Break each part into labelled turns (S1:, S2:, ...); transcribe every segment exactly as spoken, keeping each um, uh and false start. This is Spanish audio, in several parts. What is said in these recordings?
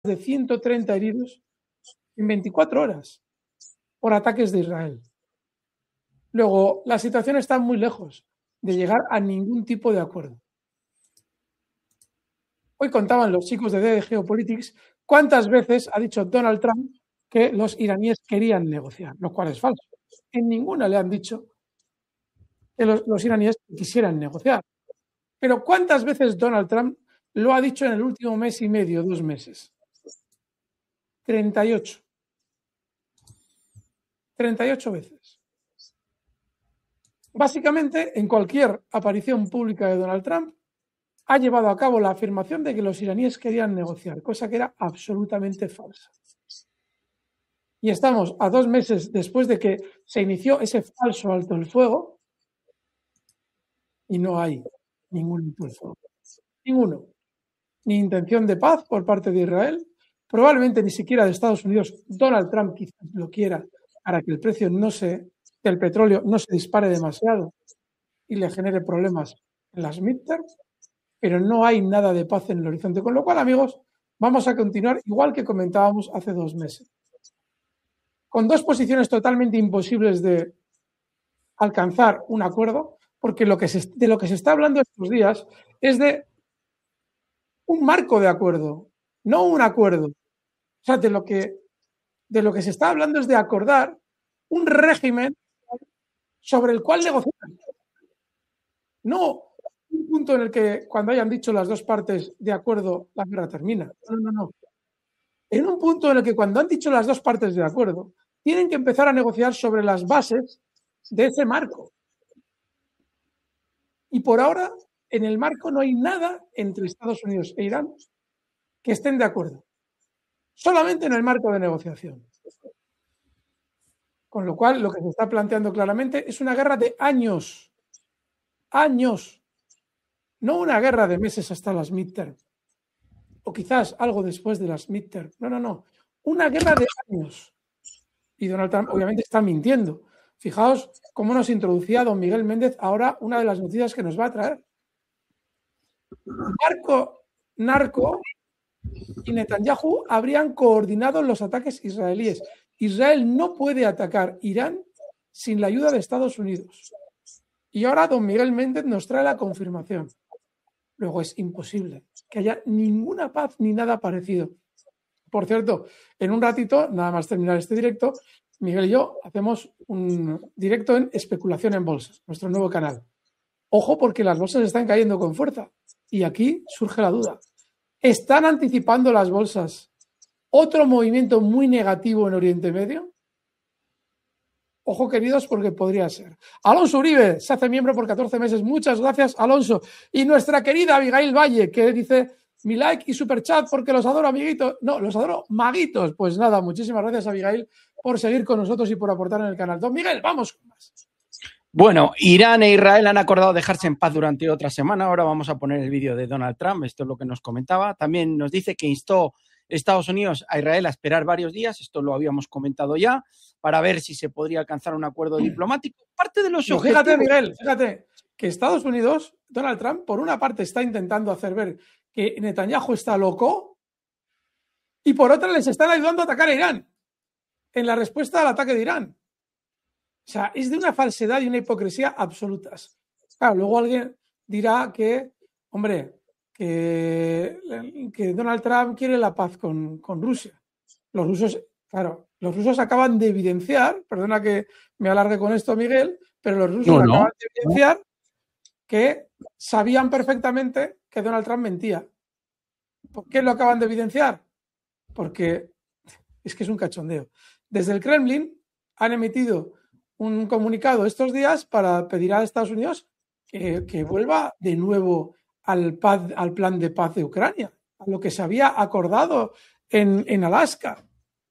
S1: de ciento treinta heridos en veinticuatro horas por ataques de Israel. Luego, la situación está muy lejos de llegar a ningún tipo de acuerdo. Hoy contaban los chicos de D D Geopolitics cuántas veces ha dicho Donald Trump que los iraníes querían negociar, lo cual es falso. En ninguna le han dicho que los, los iraníes quisieran negociar. Pero ¿cuántas veces Donald Trump lo ha dicho en el último mes y medio, dos meses? treinta y ocho. treinta y ocho veces. Básicamente, en cualquier aparición pública de Donald Trump, ha llevado a cabo la afirmación de que los iraníes querían negociar, cosa que era absolutamente falsa. Y estamos a dos meses después de que se inició ese falso alto el fuego y no hay ningún alto el fuego. Ninguno. Ni intención de paz por parte de Israel, probablemente ni siquiera de Estados Unidos. Donald Trump quizás lo quiera para que el precio no se, del petróleo no se dispare demasiado y le genere problemas en las midterms, pero no hay nada de paz en el horizonte. Con lo cual, amigos, vamos a continuar igual que comentábamos hace dos meses. Con dos posiciones totalmente imposibles de alcanzar un acuerdo, porque lo que se, de lo que se está hablando estos días es de un marco de acuerdo, no un acuerdo. O sea, de lo que, de lo que se está hablando es de acordar un régimen sobre el cual negociar. No un punto en el que cuando hayan dicho las dos partes de acuerdo, la guerra termina. No, no, no. En un punto en el que cuando han dicho las dos partes de acuerdo, tienen que empezar a negociar sobre las bases de ese marco. Y por ahora, en el marco no hay nada entre Estados Unidos e Irán que estén de acuerdo. Solamente en el marco de negociación. Con lo cual, lo que se está planteando claramente es una guerra de años. Años. No una guerra de meses hasta las midterms. O quizás algo después de las midterms. No, no, no. Una guerra de años. Y Donald Trump obviamente está mintiendo. Fijaos cómo nos introducía don Miguel Méndez ahora una de las noticias que nos va a traer. Marco, narco y Netanyahu habrían coordinado los ataques israelíes. Israel no puede atacar Irán sin la ayuda de Estados Unidos. Y ahora don Miguel Méndez nos trae la confirmación. Luego es imposible que haya ninguna paz ni nada parecido. Por cierto, en un ratito, nada más terminar este directo, Miguel y yo hacemos un directo en especulación en bolsas, nuestro nuevo canal. Ojo, porque las bolsas están cayendo con fuerza. Y aquí surge la duda. ¿Están anticipando las bolsas otro movimiento muy negativo en Oriente Medio? Ojo, queridos, porque podría ser. Alonso Uribe se hace miembro por catorce meses. Muchas gracias, Alonso. Y nuestra querida Abigail Valle, que dice mi like y super chat porque los adoro, amiguitos. No, los adoro, maguitos. Pues nada, muchísimas gracias, Abigail, por seguir con nosotros y por aportar en el canal. Don Miguel, vamos con más.
S2: Bueno, Irán e Israel han acordado dejarse en paz durante otra semana. Ahora vamos a poner el vídeo de Donald Trump. Esto es lo que nos comentaba. También nos dice que instó Estados Unidos a Israel a esperar varios días. Esto lo habíamos comentado ya, para ver si se podría alcanzar un acuerdo diplomático. Parte de los
S1: no,
S2: objetivos...
S1: Fíjate, Miguel, fíjate que Estados Unidos, Donald Trump, por una parte está intentando hacer ver que Netanyahu está loco y por otra les están ayudando a atacar a Irán en la respuesta al ataque de Irán. O sea, es de una falsedad y una hipocresía absolutas. Claro, luego alguien dirá que, hombre, que, que Donald Trump quiere la paz con, con Rusia. Los rusos, claro, los rusos acaban de evidenciar, perdona que me alargue con esto, Miguel, pero los rusos no, no, acaban de evidenciar no. que sabían perfectamente que Donald Trump mentía. ¿Por qué lo acaban de evidenciar? Porque es que es un cachondeo. Desde el Kremlin han emitido un comunicado estos días para pedir a Estados Unidos que, que vuelva de nuevo al, paz, al plan de paz de Ucrania, a lo que se había acordado en, en Alaska.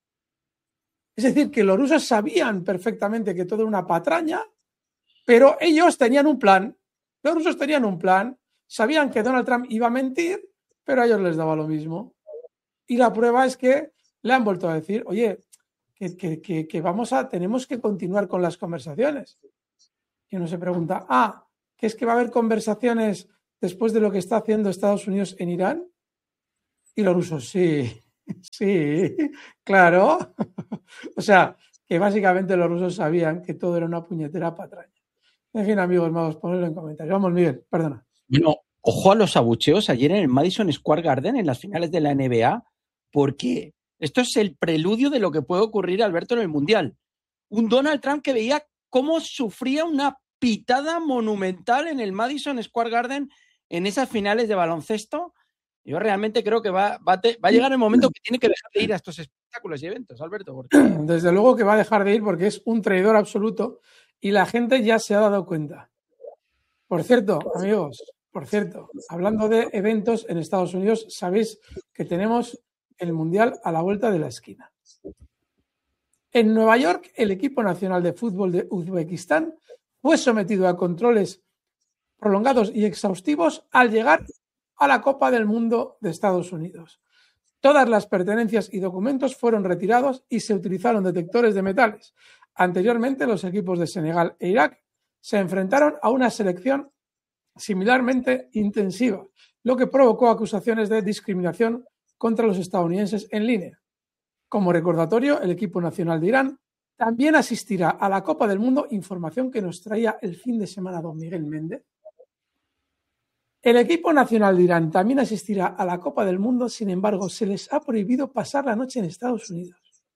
S1: Es decir, que los rusos sabían perfectamente que todo era una patraña, pero ellos tenían un plan. Los rusos tenían un plan, sabían que Donald Trump iba a mentir, pero a ellos les daba lo mismo. Y la prueba es que le han vuelto a decir, oye, que, que, que, que vamos a, tenemos que continuar con las conversaciones. Y uno se pregunta, ah, ¿que es que va a haber conversaciones después de lo que está haciendo Estados Unidos en Irán? Y los rusos, sí, Sí, claro. O sea, que básicamente los rusos sabían que todo era una puñetera patraña. En fin, amigos, vamos a ponerlo en comentarios. Vamos, Miguel, perdona.
S2: Bueno, ojo a los abucheos ayer en el Madison Square Garden en las finales de la N B A, porque esto es el preludio de lo que puede ocurrir, Alberto, en el Mundial. Un Donald Trump que veía cómo sufría una pitada monumental en el Madison Square Garden en esas finales de baloncesto. Yo realmente creo que va, va, te, va a llegar el momento que tiene que dejar de ir a estos espectáculos y eventos, Alberto. Porque...
S1: Desde luego que va a dejar de ir porque es un traidor absoluto y la gente ya se ha dado cuenta. Por cierto, amigos, por cierto, hablando de eventos en Estados Unidos, sabéis que tenemos el Mundial a la vuelta de la esquina. En Nueva York, el equipo nacional de fútbol de Uzbekistán fue sometido a controles prolongados y exhaustivos al llegar a la Copa del Mundo de Estados Unidos. Todas las pertenencias y documentos fueron retirados y se utilizaron detectores de metales. Anteriormente, los equipos de Senegal e Irak se enfrentaron a una selección similarmente intensiva, lo que provocó acusaciones de discriminación contra los estadounidenses en línea. Como recordatorio, el equipo nacional de Irán también asistirá a la Copa del Mundo, información que nos traía el fin de semana don Miguel Méndez. El equipo nacional de Irán también asistirá a la Copa del Mundo, sin embargo, se les ha prohibido pasar la noche en Estados Unidos.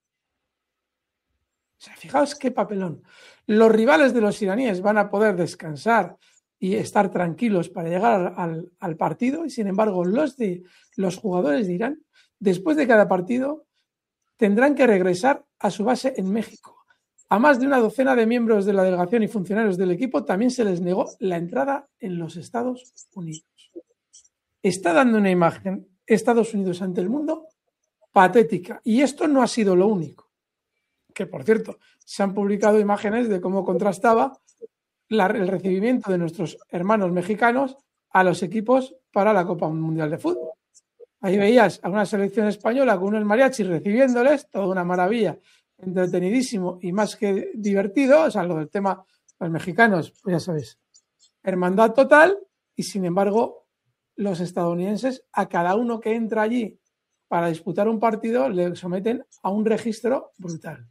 S1: O sea, fijaos qué papelón. Los rivales de los iraníes van a poder descansar y estar tranquilos para llegar al, al partido, y sin embargo, los, de, los jugadores de Irán, después de cada partido, tendrán que regresar a su base en México. A más de una docena de miembros de la delegación y funcionarios del equipo también se les negó la entrada en los Estados Unidos. Está dando una imagen Estados Unidos ante el mundo patética. Y esto no ha sido lo único. Que, por cierto, se han publicado imágenes de cómo contrastaba la, el recibimiento de nuestros hermanos mexicanos a los equipos para la Copa Mundial de Fútbol. Ahí veías a una selección española con unos mariachis recibiéndoles, toda una maravilla, entretenidísimo y más que divertido. O sea, lo del tema, los mexicanos, pues ya sabéis, hermandad total, y sin embargo, los estadounidenses, a cada uno que entra allí para disputar un partido, le someten a un registro brutal.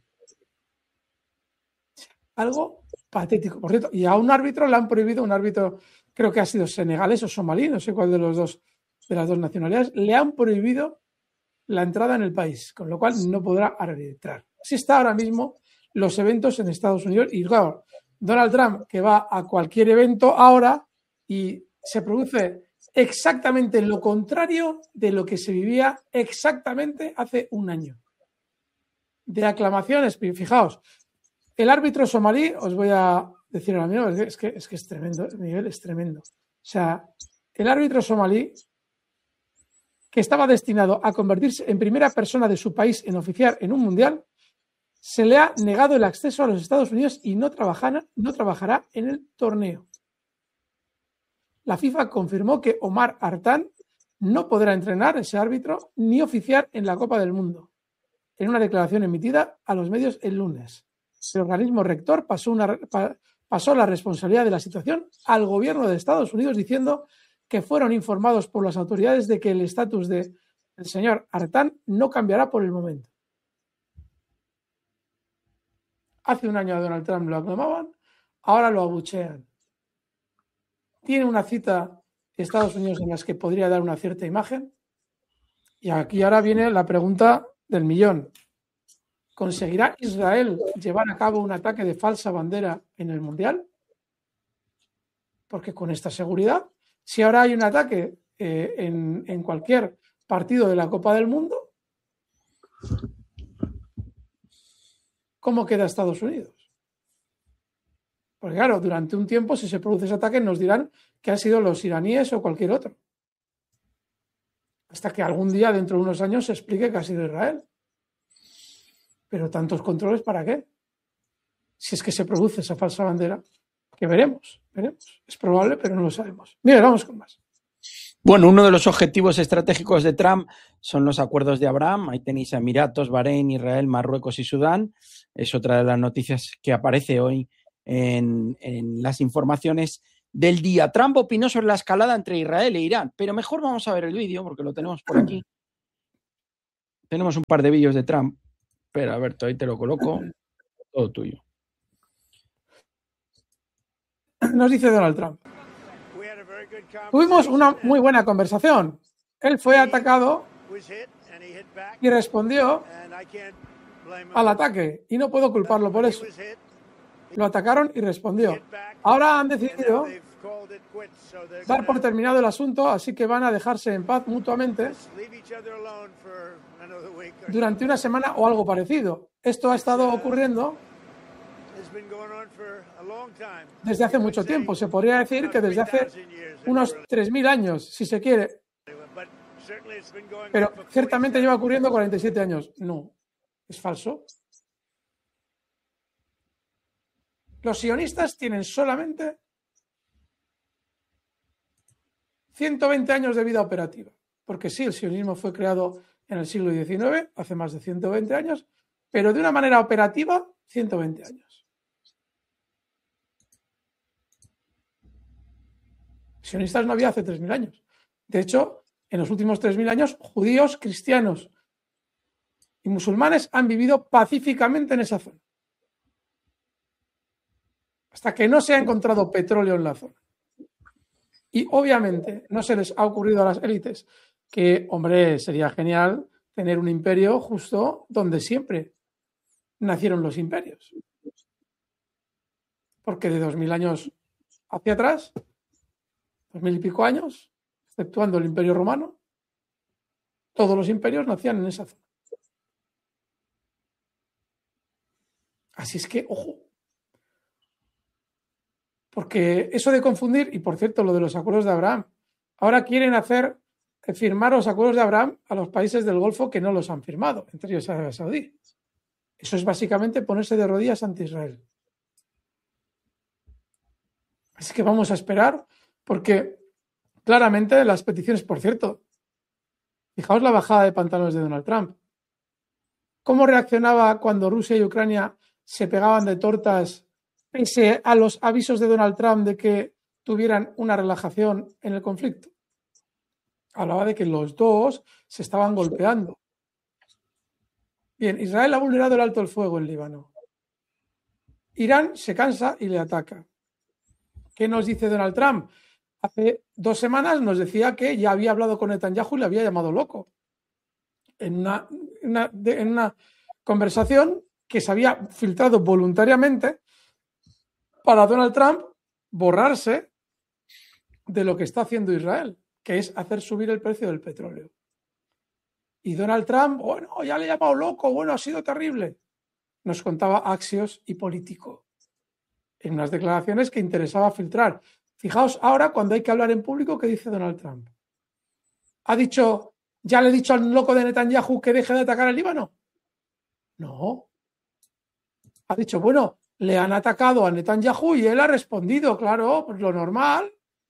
S1: Algo patético, por cierto. Y a un árbitro le han prohibido, un árbitro, creo que ha sido senegalés o somalí, no sé cuál de los dos, de las dos nacionalidades, le han prohibido la entrada en el país, con lo cual no podrá arbitrar. Así está ahora mismo los eventos en Estados Unidos. Y claro, Donald Trump, que va a cualquier evento ahora y se produce exactamente lo contrario de lo que se vivía exactamente hace un año. De aclamaciones, fijaos, el árbitro somalí, os voy a decir ahora mismo, es que es, que es tremendo, el nivel es tremendo. O sea, el árbitro somalí, que estaba destinado a convertirse en primera persona de su país en oficiar en un mundial, se le ha negado el acceso a los Estados Unidos y no trabajará, no trabajará en el torneo. La FIFA confirmó que Omar Artan no podrá entrenar, ese árbitro, ni oficiar en la Copa del Mundo, en una declaración emitida a los medios el lunes. El organismo rector pasó, una, pasó la responsabilidad de la situación al gobierno de Estados Unidos, diciendo que fueron informados por las autoridades de que el estatus del señor Artan no cambiará por el momento. Hace un año a Donald Trump lo aclamaban, ahora lo abuchean. Tiene una cita Estados Unidos en las que podría dar una cierta imagen. Y aquí ahora viene la pregunta del millón. ¿Conseguirá Israel llevar a cabo un ataque de falsa bandera en el Mundial? Porque con esta seguridad, si ahora hay un ataque eh, en, en cualquier partido de la Copa del Mundo, ¿cómo queda Estados Unidos? Porque claro, durante un tiempo, si se produce ese ataque, nos dirán que han sido los iraníes o cualquier otro. Hasta que algún día, dentro de unos años, se explique que ha sido Israel. Pero tantos controles, ¿para qué? Si es que se produce esa falsa bandera, que veremos, veremos. Es probable, pero no lo sabemos. Mira, vamos con más.
S2: Bueno, uno de los objetivos estratégicos de Trump son los acuerdos de Abraham. Ahí tenéis a Emiratos, Bahrein, Israel, Marruecos y Sudán. Es otra de las noticias que aparece hoy en, en las informaciones del día. Trump opinó sobre la escalada entre Israel e Irán, pero mejor vamos a ver el vídeo porque lo tenemos por aquí. Tenemos un par de vídeos de Trump. Espera, Alberto, ahí te lo coloco. Todo tuyo.
S1: Nos dice Donald Trump. Tuvimos una muy buena conversación. Él fue atacado y respondió al ataque. Y no puedo culparlo por eso. Lo atacaron y respondió. Ahora han decidido dar por terminado el asunto, así que van a dejarse en paz mutuamente durante una semana o algo parecido. Esto ha estado ocurriendo desde hace mucho tiempo. Se podría decir que desde hace unos tres mil años, si se quiere. Pero ciertamente lleva ocurriendo cuarenta y siete años. No, es falso. Los sionistas tienen solamente ciento veinte años de vida operativa. Porque sí, el sionismo fue creado en el siglo diecinueve, hace más de ciento veinte años, pero de una manera operativa, ciento veinte años. Sionistas no había hace tres mil años. De hecho, en los últimos tres mil años, judíos, cristianos y musulmanes han vivido pacíficamente en esa zona. Hasta que no se ha encontrado petróleo en la zona. Y obviamente no se les ha ocurrido a las élites que, hombre, sería genial tener un imperio justo donde siempre nacieron los imperios. Porque de dos mil años hacia atrás, dos mil y pico años, exceptuando el Imperio Romano, todos los imperios nacían en esa zona. Así es que, ojo. Porque eso de confundir, y por cierto, lo de los acuerdos de Abraham, ahora quieren hacer firmar los acuerdos de Abraham a los países del Golfo que no los han firmado, entre ellos Arabia Saudí. Eso es básicamente ponerse de rodillas ante Israel. Así que vamos a esperar, porque claramente las peticiones, por cierto, fijaos la bajada de pantalones de Donald Trump. ¿Cómo reaccionaba cuando Rusia y Ucrania se pegaban de tortas pese a los avisos de Donald Trump de que tuvieran una relajación en el conflicto? Hablaba de que los dos se estaban golpeando. Bien, Israel ha vulnerado el alto el fuego en Líbano. Irán se cansa y le ataca. ¿Qué nos dice Donald Trump? Hace dos semanas nos decía que ya había hablado con Netanyahu y le había llamado loco. En una, una, de, en una conversación que se había filtrado voluntariamente para Donald Trump borrarse de lo que está haciendo Israel, que es hacer subir el precio del petróleo. Y Donald Trump, bueno, ya le he llamado loco, bueno, ha sido terrible. Nos contaba Axios y Político en unas declaraciones que interesaba filtrar. Fijaos ahora cuando hay que hablar en público, ¿qué dice Donald Trump? ¿Ha dicho, ya le he dicho al loco de Netanyahu que deje de atacar al Líbano? No. Ha dicho, bueno, le han atacado a Netanyahu y él ha respondido, claro, pues lo normal.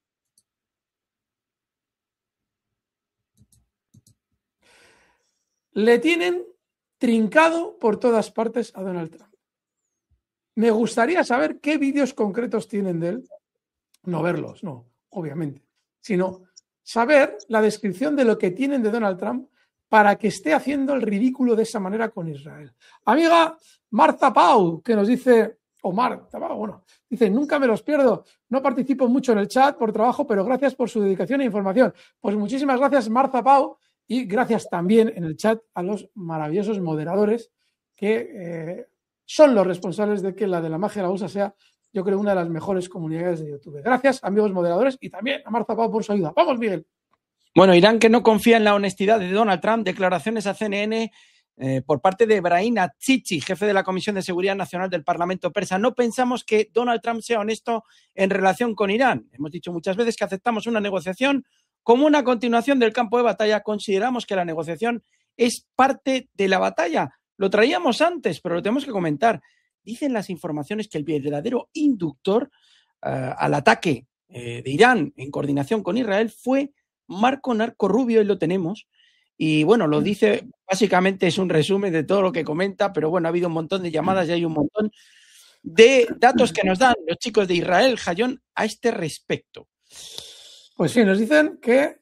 S1: Le tienen trincado por todas partes a Donald Trump. Me gustaría saber qué vídeos concretos tienen de él. No verlos, no, obviamente. Sino saber la descripción de lo que tienen de Donald Trump para que esté haciendo el ridículo de esa manera con Israel. Amiga Marta Pau, que nos dice, o Marta Pau, bueno, dice, nunca me los pierdo, no participo mucho en el chat por trabajo, pero gracias por su dedicación e información. Pues muchísimas gracias, Marta Pau, y gracias también en el chat a los maravillosos moderadores que eh, son los responsables de que la de la magia de la bolsa sea, yo creo, una de las mejores comunidades de YouTube. Gracias, amigos moderadores, y también a Marta Pau por su ayuda. ¡Vamos, Miguel!
S2: Bueno, Irán que no confía en la honestidad de Donald Trump, declaraciones a C N N eh, por parte de Ebrahim Azizi, jefe de la Comisión de Seguridad Nacional del Parlamento persa. No pensamos que Donald Trump sea honesto en relación con Irán. Hemos dicho muchas veces que aceptamos una negociación como una continuación del campo de batalla. Consideramos que la negociación es parte de la batalla. Lo traíamos antes, pero lo tenemos que comentar. Dicen las informaciones que el verdadero inductor uh, al ataque eh, de Irán en coordinación con Israel fue Marco Narco Rubio, y lo tenemos. Y bueno, lo dice, básicamente es un resumen de todo lo que comenta, pero bueno, ha habido un montón de llamadas y hay un montón de datos que nos dan los chicos de Israel Hayón a este respecto.
S1: Pues sí, nos dicen que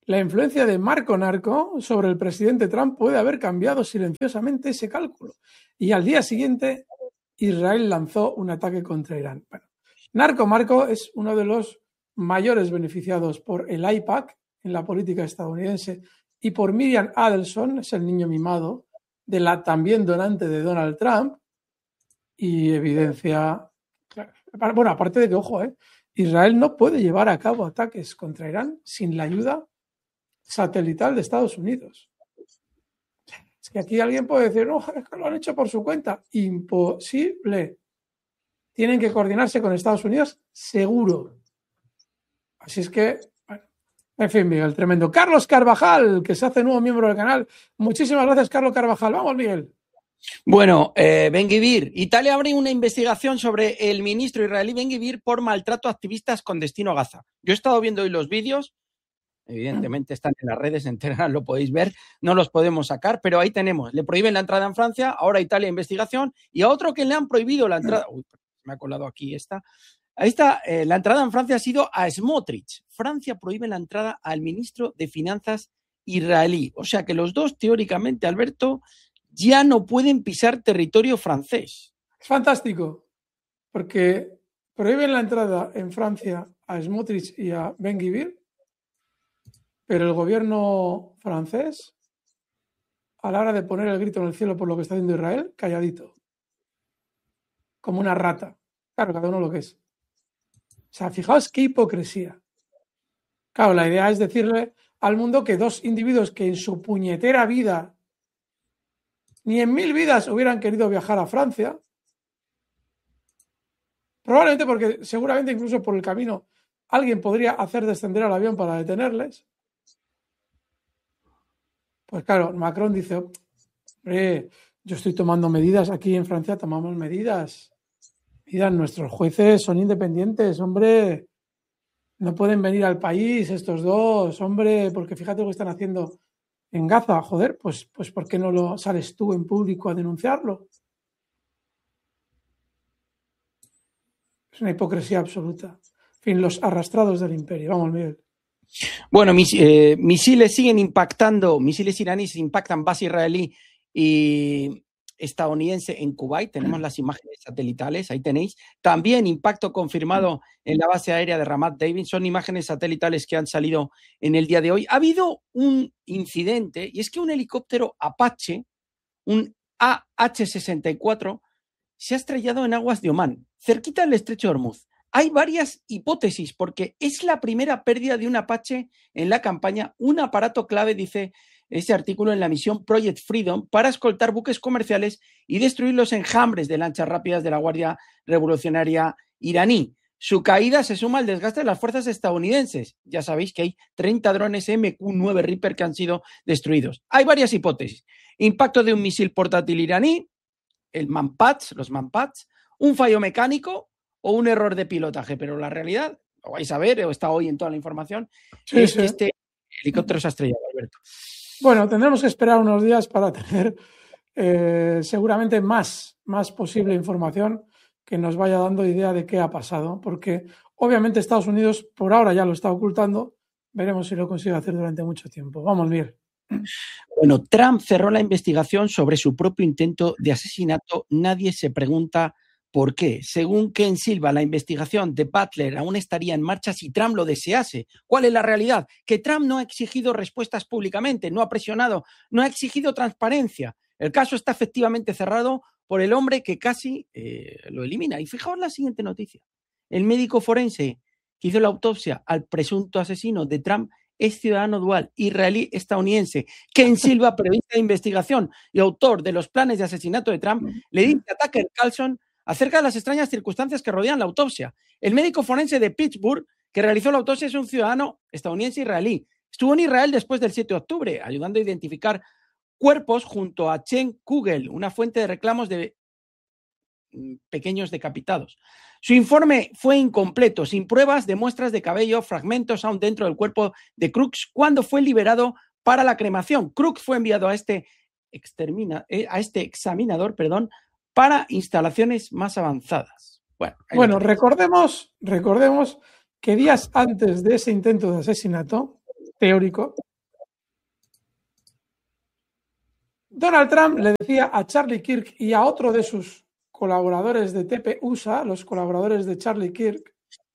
S1: la influencia de Marco Narco sobre el presidente Trump puede haber cambiado silenciosamente ese cálculo. Y al día siguiente, Israel lanzó un ataque contra Irán. Bueno, Narco Marco es uno de los mayores beneficiados por el AIPAC en la política estadounidense y por Miriam Adelson, es el niño mimado de la también donante de Donald Trump, y evidencia, bueno, aparte de que, ojo, eh, Israel no puede llevar a cabo ataques contra Irán sin la ayuda satelital de Estados Unidos. Es que aquí alguien puede decir, no, es que lo han hecho por su cuenta. Imposible. Tienen que coordinarse con Estados Unidos, seguro. Así es que, bueno, en fin, Miguel, tremendo. Carlos Carvajal, que se hace nuevo miembro del canal. Muchísimas gracias, Carlos Carvajal. Vamos, Miguel.
S2: Bueno, eh, Ben-Gvir. Italia abre una investigación sobre el ministro israelí Ben-Gvir por maltrato a activistas con destino a Gaza. Yo he estado viendo hoy los vídeos. Evidentemente están en las redes enteras, lo podéis ver, no los podemos sacar, pero ahí tenemos, le prohíben la entrada en Francia, ahora Italia investigación, y a otro que le han prohibido la entrada, uy, me ha colado aquí esta, ahí está, eh, la entrada en Francia ha sido a Smotrich. Francia prohíbe la entrada al ministro de Finanzas israelí, o sea que los dos, teóricamente, Alberto, ya no pueden pisar territorio francés.
S1: Es fantástico, porque prohíben la entrada en Francia a Smotrich y a Ben-Gvir, pero el gobierno francés, a la hora de poner el grito en el cielo por lo que está haciendo Israel, calladito. Como una rata. Claro, cada uno lo que es. O sea, fijaos qué hipocresía. Claro, la idea es decirle al mundo que dos individuos que en su puñetera vida, ni en mil vidas hubieran querido viajar a Francia, probablemente porque seguramente incluso por el camino alguien podría hacer descender al avión para detenerles. Pues claro, Macron dice, eh, yo estoy tomando medidas, aquí en Francia tomamos medidas. Medidas, nuestros jueces son independientes, hombre, no pueden venir al país estos dos, hombre, porque fíjate lo que están haciendo en Gaza, joder, pues, pues ¿por qué no lo sales tú en público a denunciarlo? Es una hipocresía absoluta. En fin, los arrastrados del imperio. Vamos, Miguel.
S2: Bueno, mis, eh, misiles siguen impactando, misiles iraníes impactan base israelí y estadounidense en Kuwait. Tenemos las imágenes satelitales, ahí tenéis. También impacto confirmado en la base aérea de Ramat David. Son imágenes satelitales que han salido en el día de hoy. Ha habido un incidente y es que un helicóptero Apache, un A H sesenta y cuatro, se ha estrellado en aguas de Omán, cerquita del estrecho de Hormuz. Hay varias hipótesis porque es la primera pérdida de un Apache en la campaña, un aparato clave, dice ese artículo, en la misión Project Freedom para escoltar buques comerciales y destruir los enjambres de lanchas rápidas de la Guardia Revolucionaria iraní. Su caída se suma al desgaste de las fuerzas estadounidenses. Ya sabéis que hay treinta drones M Q nueve Reaper que han sido destruidos. Hay varias hipótesis. Impacto de un misil portátil iraní, el Manpads, los Manpads, un fallo mecánico o un error de pilotaje, pero la realidad, lo vais a ver, o está hoy en toda la información, sí, es sí. que este helicóptero se ha estrellado, Alberto.
S1: Bueno, tendremos que esperar unos días para tener eh, seguramente más, más posible información que nos vaya dando idea de qué ha pasado, porque obviamente Estados Unidos por ahora ya lo está ocultando, veremos si lo consigue hacer durante mucho tiempo. Vamos, Miguel.
S2: Bueno, Trump cerró la investigación sobre su propio intento de asesinato. Nadie se pregunta ¿por qué? Según Ken Silva, la investigación de Butler aún estaría en marcha si Trump lo desease. ¿Cuál es la realidad? Que Trump no ha exigido respuestas públicamente, no ha presionado, no ha exigido transparencia. El caso está efectivamente cerrado por el hombre que casi eh, lo elimina. Y fijaos la siguiente noticia. El médico forense que hizo la autopsia al presunto asesino de Trump es ciudadano dual israelí-estadounidense. Ken Silva, periodista de investigación y autor de los planes de asesinato de Trump, le dice a Tucker Carlson acerca de las extrañas circunstancias que rodean la autopsia. El médico forense de Pittsburgh que realizó la autopsia es un ciudadano estadounidense israelí. Estuvo en Israel después del siete de octubre, ayudando a identificar cuerpos junto a Chen Kugel, una fuente de reclamos de pequeños decapitados. Su informe fue incompleto, sin pruebas de muestras de cabello, fragmentos aún dentro del cuerpo de Crooks cuando fue liberado para la cremación. Crooks fue enviado a este, extermina, a este examinador, perdón, para instalaciones más avanzadas. Bueno,
S1: bueno recordemos, recordemos que días antes de ese intento de asesinato, teórico, Donald Trump le decía a Charlie Kirk y a otro de sus colaboradores de T P U S A, los colaboradores de Charlie Kirk,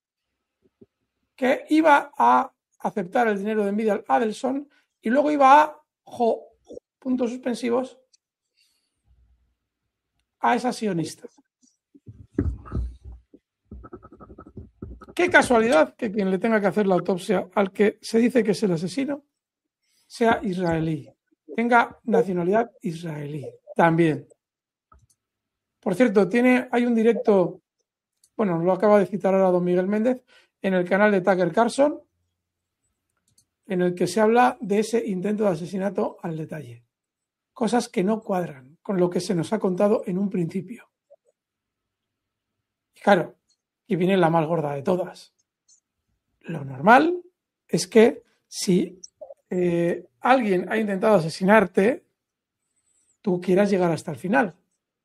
S1: que iba a aceptar el dinero de Nvidia Adelson y luego iba a, jo, puntos suspensivos, a esa sionista. Qué casualidad que quien le tenga que hacer la autopsia al que se dice que es el asesino sea israelí, tenga nacionalidad israelí también. Por cierto, tiene, hay un directo, bueno, lo acaba de citar ahora don Miguel Méndez, en el canal de Tucker Carlson, en el que se habla de ese intento de asesinato al detalle. Cosas que no cuadran con lo que se nos ha contado en un principio. Y claro, y viene la más gorda de todas. Lo normal es que si eh, alguien ha intentado asesinarte, tú quieras llegar hasta el final.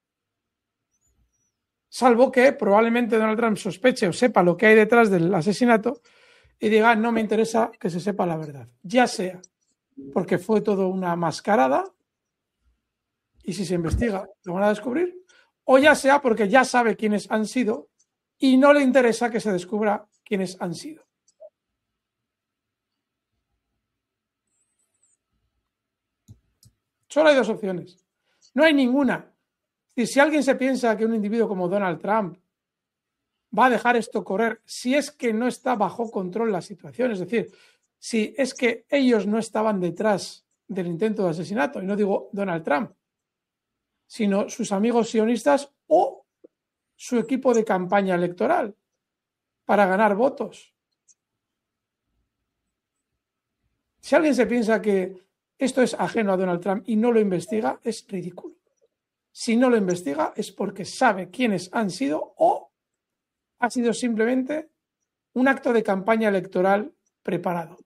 S1: Salvo que probablemente Donald Trump sospeche o sepa lo que hay detrás del asesinato y diga, no me interesa que se sepa la verdad. Ya sea porque fue todo una mascarada y si se investiga lo van a descubrir, o ya sea porque ya sabe quiénes han sido y no le interesa que se descubra quiénes han sido. Solo hay dos opciones. No hay ninguna. Si alguien se piensa que un individuo como Donald Trump va a dejar esto correr, si es que no está bajo control la situación, es decir, si es que ellos no estaban detrás del intento de asesinato, y no digo Donald Trump, sino sus amigos sionistas o su equipo de campaña electoral para ganar votos. Si alguien se piensa que esto es ajeno a Donald Trump y no lo investiga, es ridículo. Si no lo investiga es porque sabe quiénes han sido o ha sido simplemente un acto de campaña electoral preparado.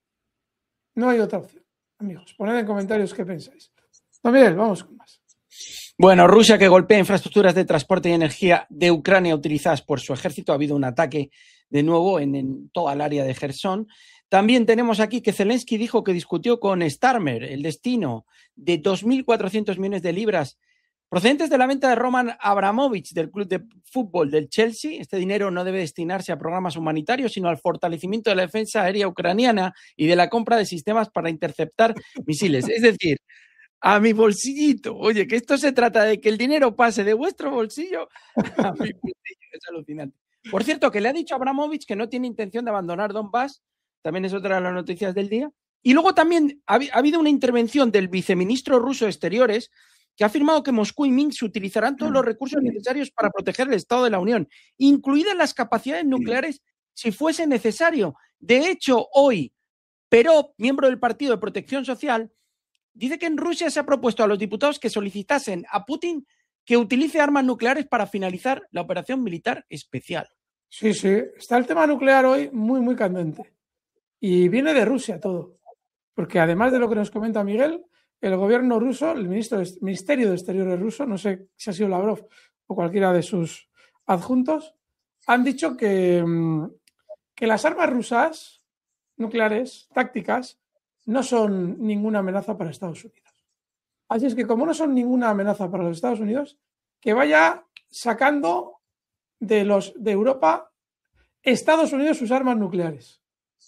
S1: No hay otra opción. Amigos, poned en comentarios qué pensáis. No, Miguel, vamos con más.
S2: Bueno, Rusia que golpea infraestructuras de transporte y energía de Ucrania utilizadas por su ejército. Ha habido un ataque de nuevo en, en toda el área de Jersón. También tenemos aquí que Zelensky dijo que discutió con Starmer el destino de dos mil cuatrocientos millones de libras procedentes de la venta de Roman Abramovich del club de fútbol del Chelsea. Este dinero no debe destinarse a programas humanitarios, sino al fortalecimiento de la defensa aérea ucraniana y de la compra de sistemas para interceptar misiles. Es decir, a mi bolsillito. Oye, que esto se trata de que el dinero pase de vuestro bolsillo a mi bolsillo. Es alucinante. Por cierto, que le ha dicho a Abramovich que no tiene intención de abandonar Donbass. También es otra de las noticias del día. Y luego también ha, ha habido una intervención del viceministro ruso de Exteriores que ha afirmado que Moscú y Minsk utilizarán todos los recursos necesarios para proteger el Estado de la Unión, incluidas las capacidades nucleares si fuese necesario. De hecho, hoy, Perov, miembro del Partido de Protección Social, dice que en Rusia se ha propuesto a los diputados que solicitasen a Putin que utilice armas nucleares para finalizar la operación militar especial.
S1: Sí, sí, está el tema nuclear hoy muy, muy candente. Y viene de Rusia todo. Porque además de lo que nos comenta Miguel, el gobierno ruso, el ministro de, Ministerio de Exteriores ruso, no sé si ha sido Lavrov o cualquiera de sus adjuntos, han dicho que, que las armas rusas nucleares, tácticas, no son ninguna amenaza para Estados Unidos. Así es que como no son ninguna amenaza para los Estados Unidos, que vaya sacando de, los, de Europa Estados Unidos sus armas nucleares.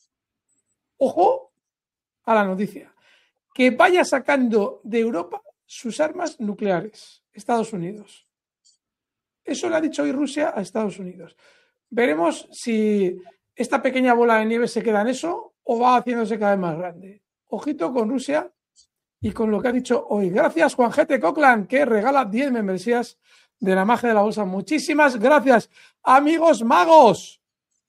S1: Ojo a la noticia. Que vaya sacando de Europa sus armas nucleares, Estados Unidos. Eso le ha dicho hoy Rusia a Estados Unidos. Veremos si esta pequeña bola de nieve se queda en eso o va haciéndose cada vez más grande. Ojito con Rusia y con lo que ha dicho hoy. Gracias, Juan G T Cochran, que regala diez membresías de la magia de la bolsa. Muchísimas gracias, amigos magos.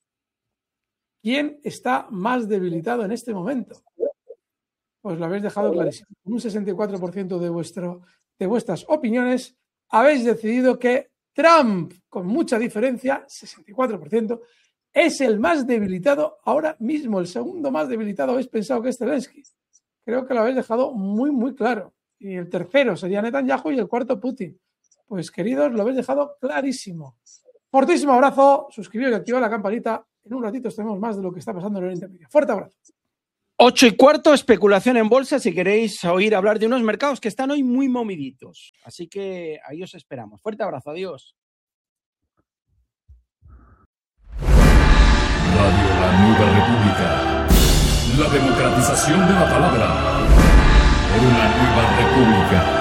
S1: ¿Quién está más debilitado en este momento? Pues lo habéis dejado clarísimo. Con un sesenta y cuatro por ciento de, vuestro, de vuestras opiniones habéis decidido que Trump, con mucha diferencia, sesenta y cuatro por ciento, es el más debilitado ahora mismo. El segundo más debilitado habéis pensado que es Zelensky. Creo que lo habéis dejado muy, muy claro. Y el tercero sería Netanyahu y el cuarto Putin. Pues, queridos, lo habéis dejado clarísimo. Fortísimo abrazo. Suscribiros y activad la campanita. En un ratito tenemos más de lo que está pasando en el Oriente Medio. Fuerte abrazo.
S2: Ocho y cuarto, especulación en bolsa, si queréis oír hablar de unos mercados que están hoy muy moviditos. Así que ahí os esperamos. Fuerte abrazo, adiós.
S3: Radio La Nueva República. La democratización de la palabra. Por una nueva república.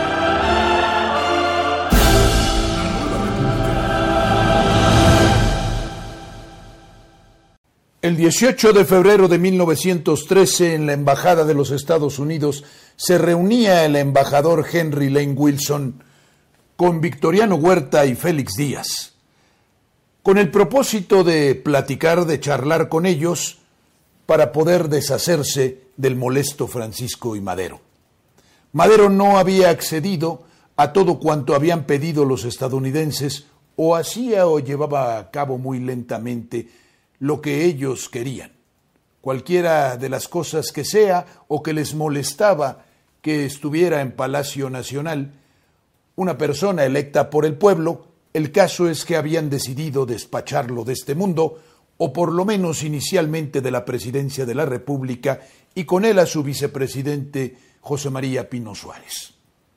S4: El dieciocho de febrero de mil novecientos trece, en la Embajada de los Estados Unidos, se reunía el embajador Henry Lane Wilson con Victoriano Huerta y Félix Díaz, con el propósito de platicar, de charlar con ellos para poder deshacerse del molesto Francisco I. Madero. Madero no había accedido a todo cuanto habían pedido los estadounidenses, o hacía o llevaba a cabo muy lentamente lo que ellos querían, cualquiera de las cosas que sea, o que les molestaba que estuviera en Palacio Nacional una persona electa por el pueblo. El caso es que habían decidido despacharlo de este mundo, o por lo menos inicialmente de la presidencia de la República, y con él a su vicepresidente José María Pino Suárez.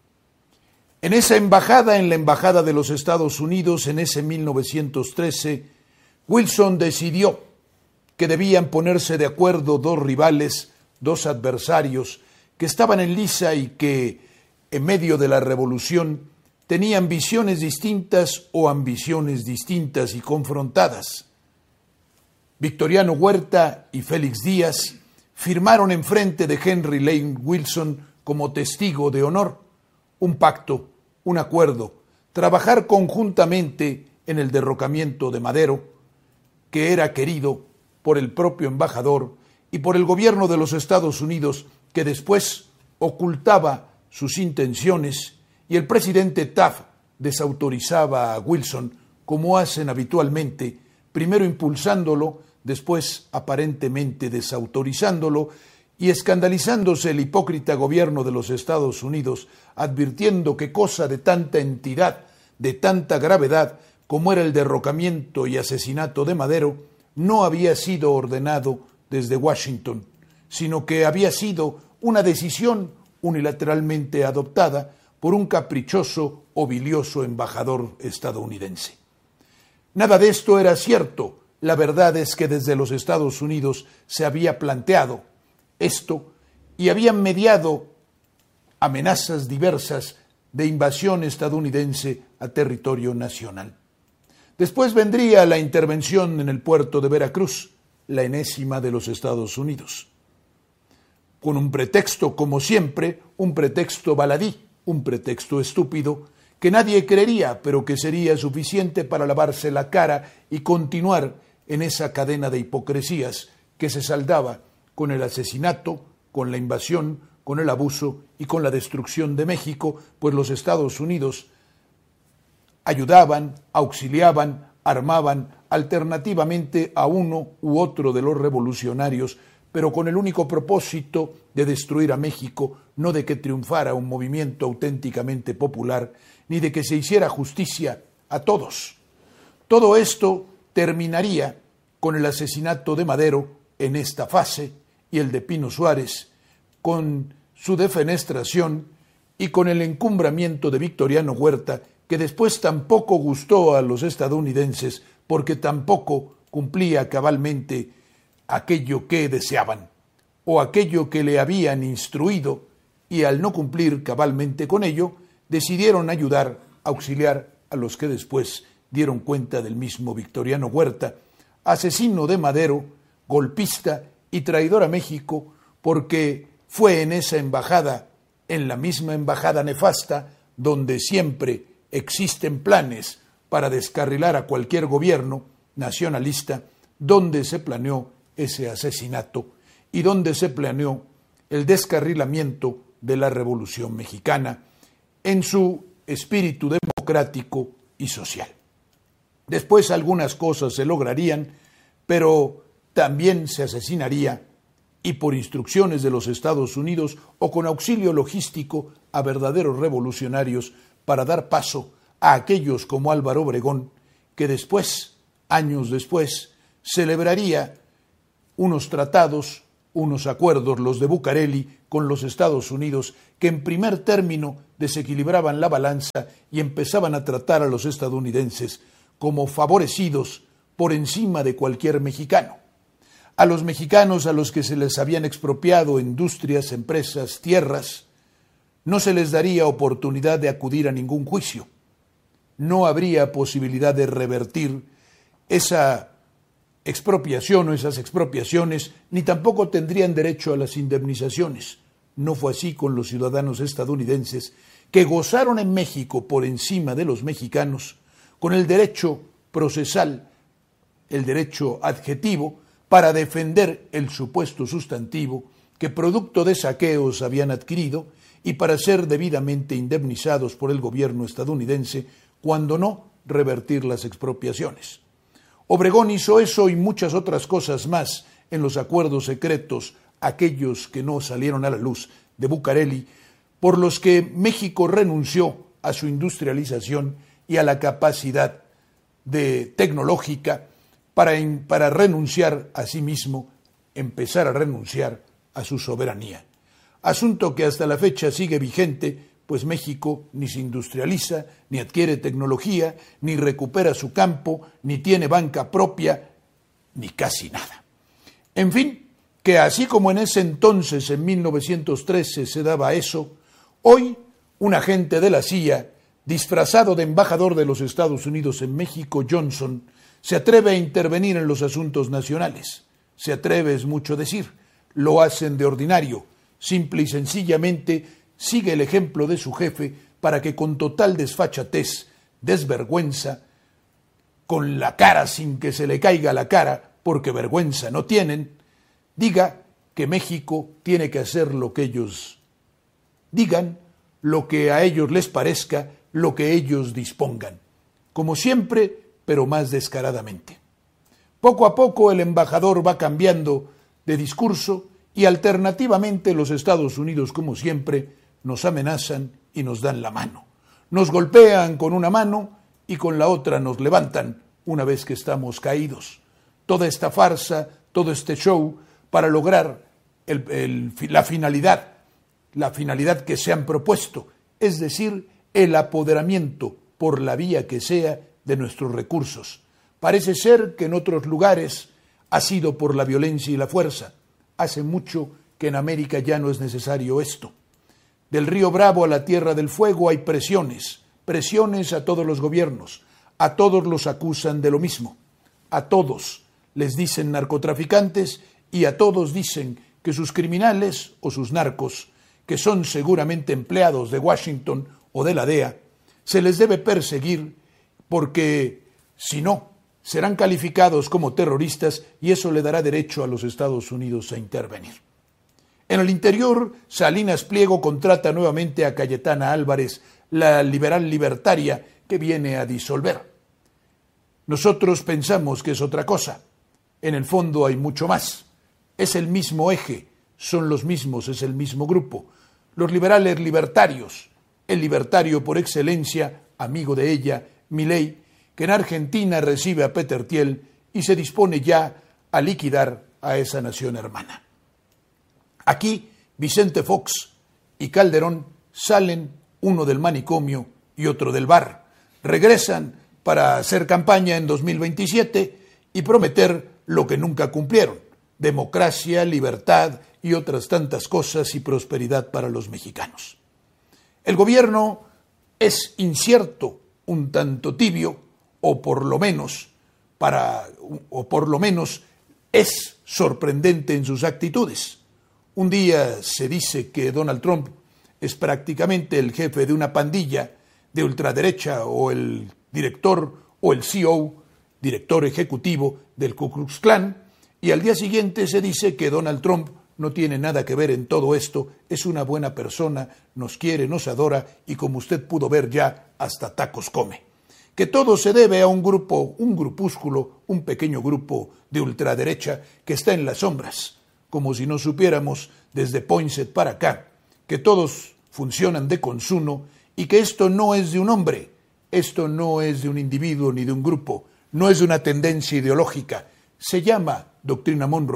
S4: En esa embajada, en la Embajada de los Estados Unidos, en ese mil novecientos trece, Wilson decidió que debían ponerse de acuerdo dos rivales, dos adversarios que estaban en liza y que, en medio de la revolución, tenían visiones distintas o ambiciones distintas y confrontadas. Victoriano Huerta y Félix Díaz firmaron enfrente de Henry Lane Wilson como testigo de honor un pacto, un acuerdo, trabajar conjuntamente en el derrocamiento de Madero, que era querido por el propio embajador y por el gobierno de los Estados Unidos, que después ocultaba sus intenciones, y el presidente Taft desautorizaba a Wilson, como hacen habitualmente, primero impulsándolo, después aparentemente desautorizándolo, y escandalizándose el hipócrita gobierno de los Estados Unidos, advirtiendo que cosa de tanta entidad, de tanta gravedad, como era el derrocamiento y asesinato de Madero, no había sido ordenado desde Washington, sino que había sido una decisión unilateralmente adoptada por un caprichoso o bilioso embajador estadounidense. Nada de esto era cierto. La verdad es que desde los Estados Unidos se había planteado esto y habían mediado amenazas diversas de invasión estadounidense a territorio nacional. Después vendría la intervención en el puerto de Veracruz, la enésima de los Estados Unidos, con un pretexto, como siempre, un pretexto baladí, un pretexto estúpido, que nadie creería, pero que sería suficiente para lavarse la cara y continuar en esa cadena de hipocresías que se saldaba con el asesinato, con la invasión, con el abuso y con la destrucción de México, pues los Estados Unidos ayudaban, auxiliaban, armaban alternativamente a uno u otro de los revolucionarios, pero con el único propósito de destruir a México, no de que triunfara un movimiento auténticamente popular, ni de que se hiciera justicia a todos. Todo esto terminaría con el asesinato de Madero en esta fase y el de Pino Suárez, con su defenestración y con el encumbramiento de Victoriano Huerta, que después tampoco gustó a los estadounidenses porque tampoco cumplía cabalmente aquello que deseaban o aquello que le habían instruido, y al no cumplir cabalmente con ello, decidieron ayudar, auxiliar a los que después dieron cuenta del mismo Victoriano Huerta, asesino de Madero, golpista y traidor a México, porque fue en esa embajada, en la misma embajada nefasta, donde siempre existen planes para descarrilar a cualquier gobierno nacionalista, donde se planeó ese asesinato y donde se planeó el descarrilamiento de la Revolución Mexicana en su espíritu democrático y social. Después algunas cosas se lograrían, pero también se asesinaría, y por instrucciones de los Estados Unidos o con auxilio logístico, a verdaderos revolucionarios para dar paso a aquellos como Álvaro Obregón, que después, años después, celebraría unos tratados unos acuerdos, los de Bucareli, con los Estados Unidos, que en primer término desequilibraban la balanza y empezaban a tratar a los estadounidenses como favorecidos por encima de cualquier mexicano. A los mexicanos a los que se les habían expropiado industrias, empresas, tierras, no se les daría oportunidad de acudir a ningún juicio. No habría posibilidad de revertir esa expropiación o esas expropiaciones, ni tampoco tendrían derecho a las indemnizaciones. No fue así con los ciudadanos estadounidenses, que gozaron en México por encima de los mexicanos, con el derecho procesal, el derecho adjetivo, para defender el supuesto sustantivo que producto de saqueos habían adquirido y para ser debidamente indemnizados por el gobierno estadounidense, cuando no revertir las expropiaciones. Obregón hizo eso y muchas otras cosas más en los acuerdos secretos, aquellos que no salieron a la luz, de Bucareli, por los que México renunció a su industrialización y a la capacidad de tecnológica para, para renunciar a sí mismo, empezar a renunciar a su soberanía. Asunto que hasta la fecha sigue vigente, pues México ni se industrializa, ni adquiere tecnología, ni recupera su campo, ni tiene banca propia, ni casi nada. En fin, que así como en ese entonces, en mil novecientos trece, se daba eso, hoy un agente de la C I A, disfrazado de embajador de los Estados Unidos en México, Johnson, se atreve a intervenir en los asuntos nacionales. Se atreve es mucho decir, lo hacen de ordinario, simple y sencillamente sigue el ejemplo de su jefe para que con total desfachatez, desvergüenza, con la cara sin que se le caiga la cara, porque vergüenza no tienen, diga que México tiene que hacer lo que ellos digan, lo que a ellos les parezca, lo que ellos dispongan. Como siempre, pero más descaradamente. Poco a poco el embajador va cambiando de discurso y alternativamente los Estados Unidos, como siempre, nos amenazan y nos dan la mano. Nos golpean con una mano y con la otra nos levantan una vez que estamos caídos. Toda esta farsa, todo este show para lograr el, el, la finalidad, la finalidad que se han propuesto, es decir, el apoderamiento por la vía que sea de nuestros recursos. Parece ser que en otros lugares ha sido por la violencia y la fuerza. Hace mucho que en América ya no es necesario esto. Del río Bravo a la Tierra del Fuego hay presiones, presiones a todos los gobiernos, a todos los acusan de lo mismo, a todos les dicen narcotraficantes y a todos dicen que sus criminales o sus narcos, que son seguramente empleados de Washington o de la D E A, se les debe perseguir porque, si no, serán calificados como terroristas y eso le dará derecho a los Estados Unidos a intervenir. En el interior, Salinas Pliego contrata nuevamente a Cayetana Álvarez, la liberal libertaria que viene a disolver. Nosotros pensamos que es otra cosa. En el fondo hay mucho más. Es el mismo eje, son los mismos, es el mismo grupo. Los liberales libertarios, el libertario por excelencia, amigo de ella, Milei, que en Argentina recibe a Peter Thiel y se dispone ya a liquidar a esa nación hermana. Aquí, Vicente Fox y Calderón salen, uno del manicomio y otro del bar. Regresan para hacer campaña en dos mil veintisiete y prometer lo que nunca cumplieron: democracia, libertad y otras tantas cosas y prosperidad para los mexicanos. El gobierno es incierto, un tanto tibio, o por lo menos para o por lo menos es sorprendente en sus actitudes. Un día se dice que Donald Trump es prácticamente el jefe de una pandilla de ultraderecha o el director o el C E O, director ejecutivo del Ku Klux Klan, y al día siguiente se dice que Donald Trump no tiene nada que ver en todo esto, es una buena persona, nos quiere, nos adora y como usted pudo ver ya, hasta tacos come. Que todo se debe a un grupo, un grupúsculo, un pequeño grupo de ultraderecha que está en las sombras, como si no supiéramos desde Poinsett para acá, que todos funcionan de consuno y que esto no es de un hombre, esto no es de un individuo ni de un grupo, no es de una tendencia ideológica, se llama doctrina Monroe,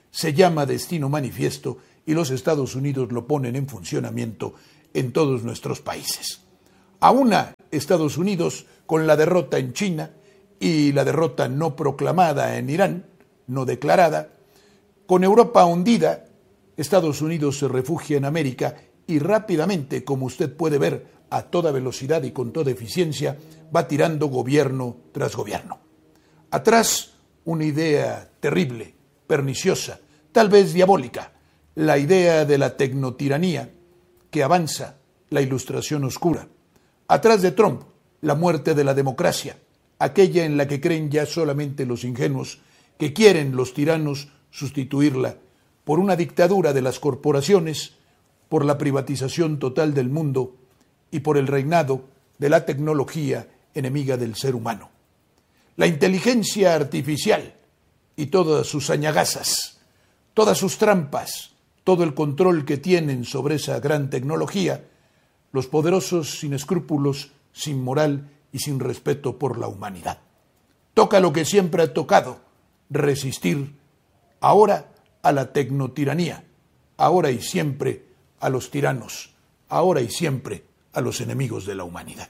S4: se llama Destino Manifiesto y los Estados Unidos lo ponen en funcionamiento en todos nuestros países. Aúna Estados Unidos con la derrota en China y la derrota no proclamada en Irán, no declarada, con Europa hundida, Estados Unidos se refugia en América y rápidamente, como usted puede ver, a toda velocidad y con toda eficiencia, va tirando gobierno tras gobierno. Atrás, una idea terrible, perniciosa, tal vez diabólica, la idea de la tecnotiranía que avanza la ilustración oscura. Atrás de Trump, la muerte de la democracia, aquella en la que creen ya solamente los ingenuos, que quieren los tiranos sustituirla por una dictadura de las corporaciones, por la privatización total del mundo y por el reinado de la tecnología enemiga del ser humano. La inteligencia artificial y todas sus añagazas, todas sus trampas, todo el control que tienen sobre esa gran tecnología, los poderosos sin escrúpulos, sin moral y sin respeto por la humanidad. Toca lo que siempre ha tocado, resistir ahora a la tecnotiranía, ahora y siempre a los tiranos, ahora y siempre a los enemigos de la humanidad.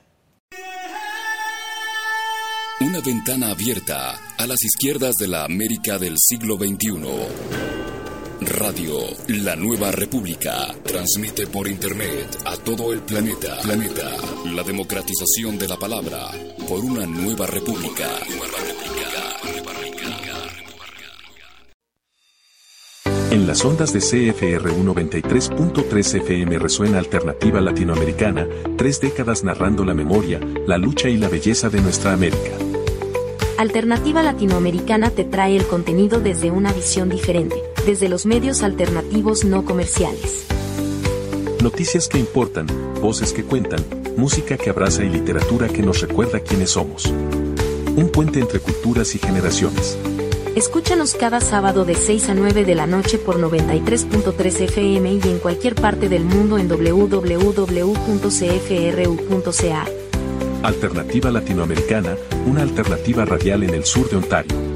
S3: Una ventana abierta a las izquierdas de la América del siglo veintiuno. Radio La Nueva República transmite por internet a todo el planeta. Planeta. La democratización de la palabra por una nueva república.
S5: En las ondas de C F R U noventa y tres punto tres F M resuena Alternativa Latinoamericana, tres décadas narrando la memoria, la lucha y la belleza de nuestra América.
S6: Alternativa Latinoamericana te trae el contenido desde una visión diferente, desde los medios alternativos no comerciales.
S5: Noticias que importan, voces que cuentan, música que abraza y literatura que nos recuerda quiénes somos. Un puente entre culturas y generaciones.
S6: Escúchanos cada sábado de seis a nueve de la noche por noventa y tres punto tres F M y en cualquier parte del mundo en doble u doble u doble u punto c f r u punto c a.
S5: Alternativa Latinoamericana, una alternativa radial en el sur de Ontario.